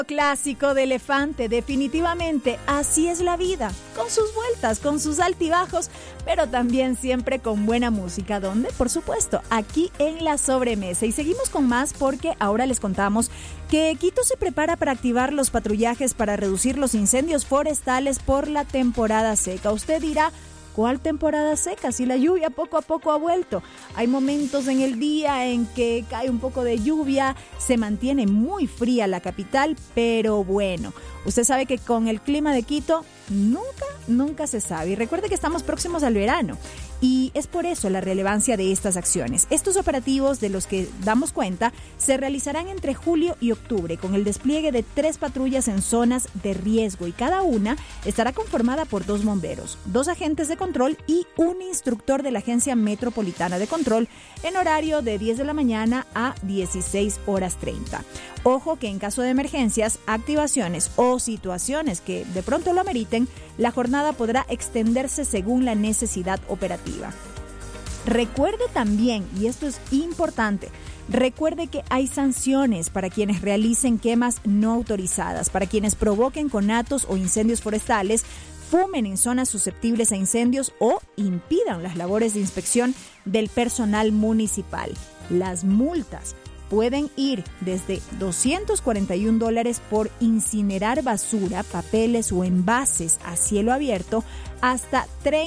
Clásico de Elefante, definitivamente así es la vida, con sus vueltas, con sus altibajos, pero también siempre con buena música, donde, por supuesto, aquí en La Sobremesa. Y seguimos con más porque ahora les contamos que Quito se prepara para activar los patrullajes para reducir los incendios forestales por la temporada seca. Usted dirá, ¿cuál temporada seca? Si la lluvia poco a poco ha vuelto. Hay momentos en el día en que cae un poco de lluvia, se mantiene muy fría la capital, pero bueno, usted sabe que con el clima de Quito nunca se sabe. Y recuerde que estamos próximos al verano. Y es por eso la relevancia de estas acciones. Estos operativos de los que damos cuenta se realizarán entre julio y octubre con el despliegue de 3 patrullas en zonas de riesgo y cada una estará conformada por 2 bomberos, 2 agentes de control y un instructor de la Agencia Metropolitana de Control en horario de 10 de la mañana a 16:30. Ojo que en caso de emergencias, activaciones o situaciones que de pronto lo ameriten, la jornada podrá extenderse según la necesidad operativa. Recuerde también, y esto es importante, recuerde que hay sanciones para quienes realicen quemas no autorizadas, para quienes provoquen conatos o incendios forestales, fumen en zonas susceptibles a incendios o impidan las labores de inspección del personal municipal. Las multas pueden ir desde $241 por incinerar basura, papeles o envases a cielo abierto hasta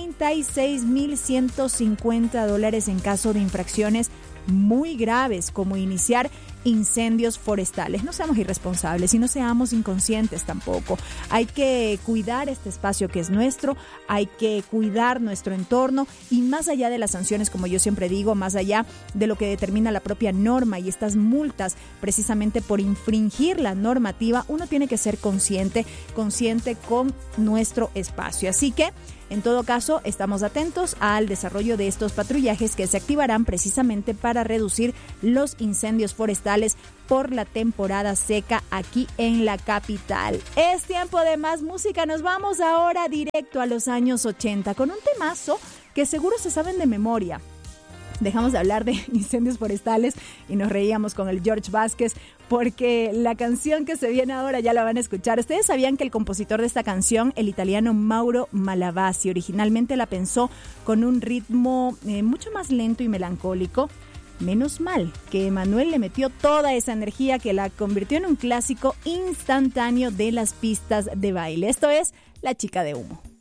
$36,150 en caso de infracciones muy graves como iniciar incendios forestales. No seamos irresponsables y no seamos inconscientes tampoco. Hay que cuidar este espacio que es nuestro, hay que cuidar nuestro entorno y más allá de las sanciones, como yo siempre digo, más allá de lo que determina la propia norma y estas multas precisamente por infringir la normativa, uno tiene que ser consciente con nuestro espacio. Así que en todo caso, estamos atentos al desarrollo de estos patrullajes que se activarán precisamente para reducir los incendios forestales por la temporada seca aquí en la capital. Es tiempo de más música. Nos vamos ahora directo a los años 80 con un temazo que seguro se saben de memoria. Dejamos de hablar de incendios forestales y nos reíamos con el George Vázquez porque la canción que se viene ahora ya la van a escuchar. Ustedes sabían que el compositor de esta canción, el italiano Mauro Malavasi, originalmente la pensó con un ritmo mucho más lento y melancólico. Menos mal que Emanuel le metió toda esa energía que la convirtió en un clásico instantáneo de las pistas de baile. Esto es La Chica de Humo.